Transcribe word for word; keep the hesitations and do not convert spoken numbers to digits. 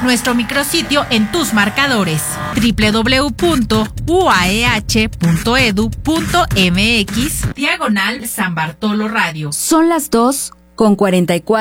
nuestro micrositio en tus marcadores doble u doble u doble u punto u a e h punto e d u punto m x diagonal San Bartolo Radio. Son las dos con cuarenta y cuatro.